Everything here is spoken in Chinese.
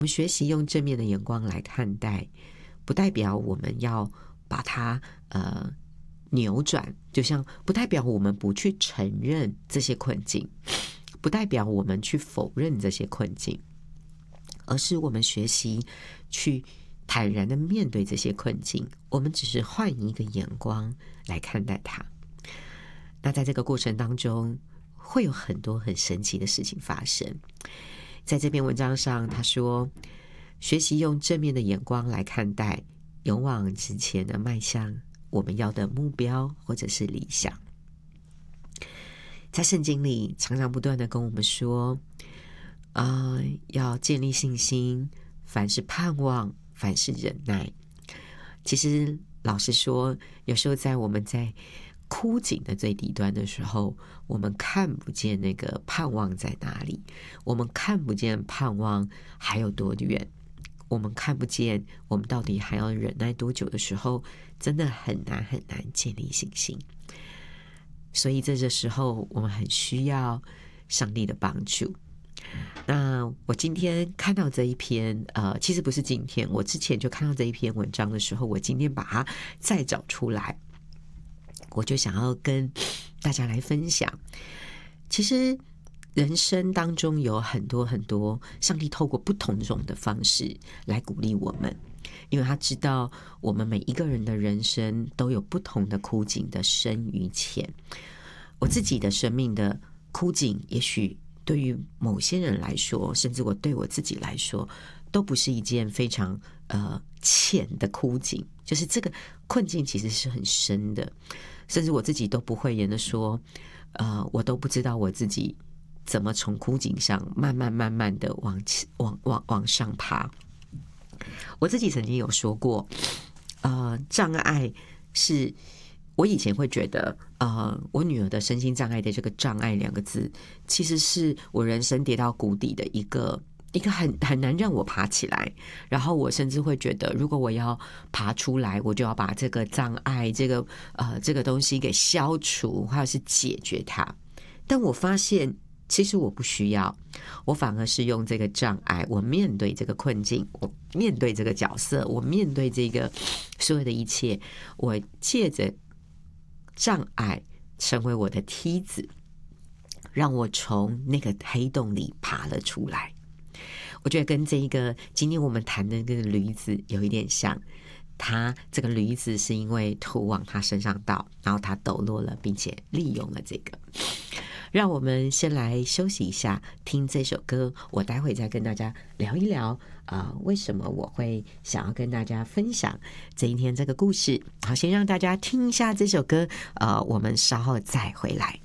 我们学习用正面的眼光来看待，不代表我们要把它扭转，就像不代表我们不去承认这些困境，不代表我们去否认这些困境，而是我们学习去坦然的面对这些困境，我们只是换一个眼光来看待它。那在这个过程当中，会有很多很神奇的事情发生。在这篇文章上，他说，学习用正面的眼光来看待，勇往直前的迈向我们要的目标或者是理想。在圣经里常常不断的跟我们说，要建立信心，凡是盼望，凡是忍耐。其实老实说，有时候在我们在枯井的最底端的时候，我们看不见那个盼望在哪里，我们看不见盼望还有多远，我们看不见我们到底还要忍耐多久的时候，真的很难很难建立信心。所以在这时候，我们很需要上帝的帮助。那我今天看到这一篇其实不是今天，我之前就看到这一篇文章的时候，我今天把它再找出来，我就想要跟大家来分享。其实人生当中有很多很多上帝透过不同种的方式来鼓励我们，因为他知道我们每一个人的人生都有不同的枯井的深与浅。我自己的生命的枯井，也许对于某些人来说，甚至我对我自己来说，都不是一件非常浅的枯井，就是这个困境其实是很深的，甚至我自己都不讳言的说，我都不知道我自己怎么从枯井上慢慢的往上爬。我自己曾经有说过，障碍是我以前会觉得，我女儿的身心障碍的这个障碍2个字，其实是我人生跌到谷底的一个很难让我爬起来。然后我甚至会觉得，如果我要爬出来，我就要把这个障碍这个东西给消除，或者是解决它。但我发现其实我不需要，我反而是用这个障碍，我面对这个困境，我面对这个角色，我面对这个所有的一切，我借着障碍成为我的梯子，让我从那个黑洞里爬了出来。我觉得跟这一个今天我们谈的这个驴子有一点像，他这个驴子是因为土往他身上倒，然后他抖落了，并且利用了这个。让我们先来休息一下，听这首歌，我待会再跟大家聊一聊为什么我会想要跟大家分享这一天这个故事。好，先让大家听一下这首歌，我们稍后再回来。